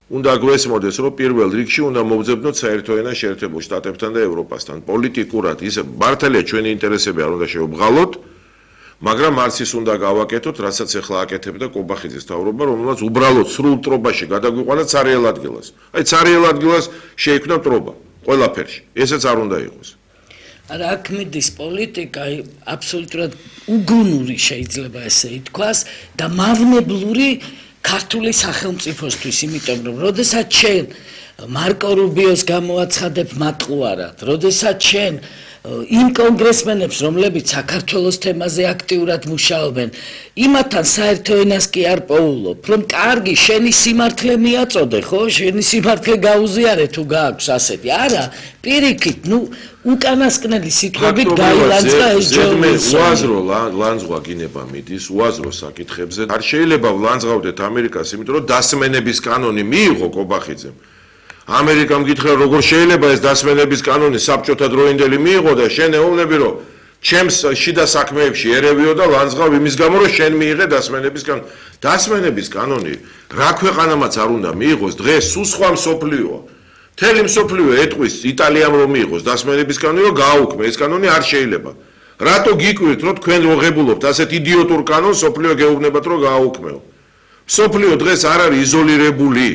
უნდა გვესმოდეს, რომ პირველ რიგში უნდა მოვძებნოთ საერთო ენა შეერთებულ შტატებთან და ევროპასთან. პოლიტიკურად ისე მართალია ჩვენი ინტერესები არ უნდა შევბღალოთ, მაგრამ არც ის უნდა გავაკეთოთ, რასაც ახლა აკეთებდა კობახიძის თავრობა, რომელსაც უბრალოდ სრულ ტრობაში გადაგვიყვანა ცარიელ ადგილას. აი ცარიელ ადგილას შეიქმნა ტრობა ყველაფერში. ესეც არ უნდა იყოს. არა, აქ მიდის პოლიტიკა აბსოლუტურად უგუნური შეიძლება ესე ითქვას და მავნებლური ქართული სახელმწიფოსთვის, იმიტომ რომ როდესაც შენ მარკო რუბიოს გამოაცხადებ მატყუარად, როდესაც შენ იმ კონგრესმენებს, რომლებიც საქართველოს თემაზე აქტიურად მუშაობენ, იმათთან საერთო ენას კი არ პოულობ, რომ კარგი, შენი სიმართლე მიაწოდე, ხო? შენი სიმართლე გაუზიარე თუ გააქვს ასეთი. არა, პირიქით, უკანასკნელი სიტყვებით გაილანძღა ეს ჯორჯ უაზრო ლანძღვა გინება მიდის უაზრო საკითხებზე. არ შეიძლება ვლანძღავდეთ ამერიკას, იმიტომ რომ დასმენების კანონი მიიღო კობახიძემ. ამერიკამ გითხრა როგორ შეიძლება ეს დასმენების კანონი საბჭოთა დროინდელი მიიღო და შენ ეუბნები რომ ჩემს შიდა საქმეებში ერევიო და ლანძღავ იმის გამო რომ შენ მიიღე დასმენების კანონი. დასმენების კანონი რა ქვეყანამაც არ უნდა მიიღოს დღეს სულ სხვა მსოფლიოა. მთელი მსოფლიო ეტყვის იტალიამ რომ მიიღოს დასმენების კანონი რომ გააუქმე ეს კანონი არ შეიძლება. რატო გიკვირთ რომ თქვენ როღებულობთ ასეთ იდიოტურ კანონს მსოფლიო გეუბნებათ რომ გააუქმეო. მსოფლიო დღეს არ არის იზოლირებული.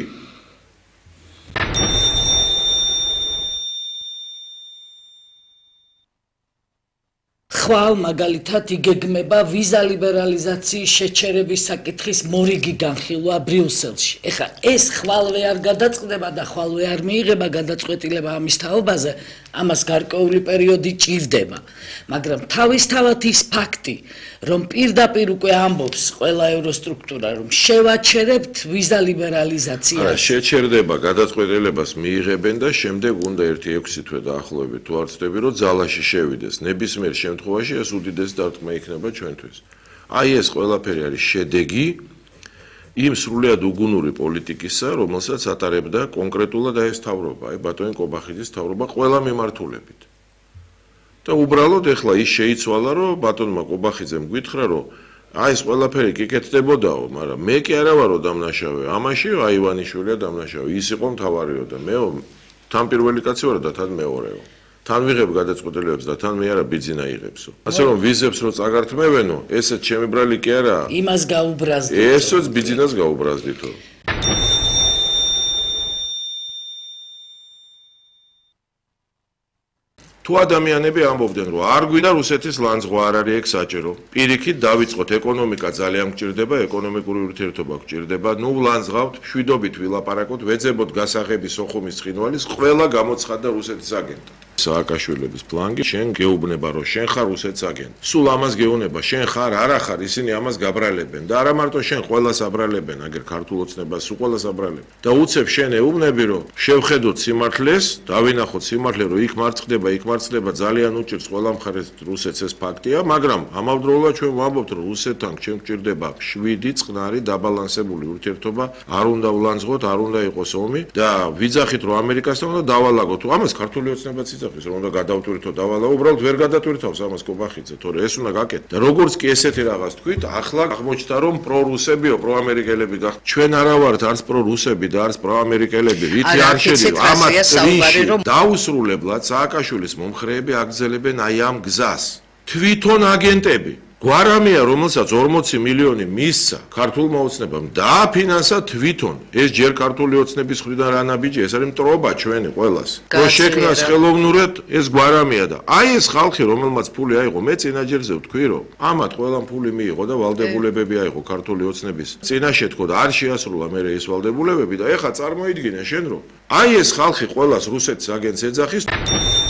ხვალ მაგალითად იგეგმება ვიზა ლიბერალიზაციის შეჩერების საკითხის მორიგი განხილვა ბრიუსელში. ეხლა ეს ხვალვე არ გადაწყდება და ხვალვე არ მიიღება გადაწყვეტილება ამის თაობაზე, ამას გარკვეული პერიოდი ჭირდება. მაგრამ თავისთავად ის ფაქტი, რომ პირდაპირ უკვე ამბობს ყველა ევროსტრუქტურა, რომ შევაჩერებთ ვიზა ლიბერალიზაციას. არა, შეჩერდება, გადაწყვეტილებას მიიღებენ და შემდეგ უნდა 1-6 თვე დაახლოებით თუ არ ვცდები, რომ ძალაში შევიდეს. ნებისმიერ შემთხვევაში ეს უდიდესი დარტყმა იქნება ჩვენთვის. აი ეს ყველაფერი არის შედეგი იმ სრულიად უგუნური პოლიტიკისა, რომელსაც ატარებდა კონკრეტულად ეს თავრობა, აი ბატონი კობახიძის თავრობა ყველა მიმართულებით. და უბრალოდ ეხლა ის შეიცვალა, რომ ბატონმა კობახიძემ გითხრა, რომ აი ეს ყველაფერი კი კეთდებოდაო, მაგრამ მე კი არა ვარო დამნაშავე. ამაში აი ივანიშვილია დამნაშავე. ის იყო მთავარიო და მე თან პირველი კაცი ვარ და თან მეორეო. თან ვიღებ გადაწყვეტილებებს და თან მე არა ბიძინა იღებსო. ასე რომ ვიზებს რო წაგართმევენო, ესეც ჩემი ბრალი კი არა. იმას გაუბრაზდით. ესეც ბიძინას გაუბრაზდითო. თუ ადამიანები ამბობდნენ, რომ არ გვინდა რუსეთის ლანძღვა არ არის ეგ საჭირო. პირიქით დავიწყოთ ეკონომიკა ძალიან გჭირდება, ეკონომიკური ურთიერთობა გჭირდება. ნუ ვლანძღავთ, შვიდობით ვილაპარაკოთ, ვეძებოთ გასაღები სოხუმის ცხინვალის, ყველა გამოცხადდა რუსეთის აგენტად. სააკაშვილების ფლანგი შენ გეუბნება რომ შენ ხარ რუსეთის აგენტი. სულ ამას გეუბნება, შენ ხარ, არა ხარ, ისინი ამას გაბრალებენ და არა მარტო შენ ყველას აბრალებენ, აგერ ქართულ ოცნებას სულ ყველას აბრალებენ. და უცებ შენ ეუბნები რომ შევხედოთ სიმართლეს, დავინახოთ სიმართლე რომ იქ მარცხდება, იქ მარცხდება ძალიან უჭირს ყველა მხარეს რუსეთს ეს ფაქტია, მაგრამ ამავდროულად ჩვენ ვამბობთ რომ რუსეთთან ჩვენ გვჭირდება 7 წყნარი დაბალანსებული ურთიერთობა, არ უნდა ვლანძღოთ, არ უნდა იყოს ომი და ვიძახით რომ ამერიკასთან უნდა დავალაგოთ. ამას ქართული ოცნებაც იცახის რომ უნდა გადავტვირთო დავალა, უბრალოდ ვერ გადატვირთავს ამას კობახიძე, თორე ეს უნდა გაკეთდეს. და როგორც კი ესეთი რაღაც თქვით, ახლა აღმოჩნდა რომ პრორუსებიო, პროამერიკელები გახ. ჩვენ არა ვართ არც პრორუსები და არც პროამერიკელები, რითი არ შედიო ამათ ტრიში. დაუსრულებლად სააკაშვილის მომხრეები აგრძელებენ აი ამ გზას. თვითონ აგენტები გვარამია, რომელსაც 40 მილიონი მისცა ქართულმა ოცნებამ, დააფინანსა თვითონ. ეს ჯერ ქართული ოცნების მხრიდან რა ნაბიჯი, ეს არის მტრობა ჩვენი ყველას. რომ შექმნას ხელოვნურად ეს გვარამია და აი ეს ხალხი, რომელმაც ფული აიღო, მე წინაჯერზე ვთქვი, რომ ამათ ყველამ ფული მიიღო და ვალდებულებები აიღო ქართული ოცნების. წინაშე თქო და არ შეასრულა მე ეს ვალდებულებები და ეხლა წარმოიდგინე შენ რომ აი ეს ხალხი ყველას რუსეთის აგენტს ეძახის.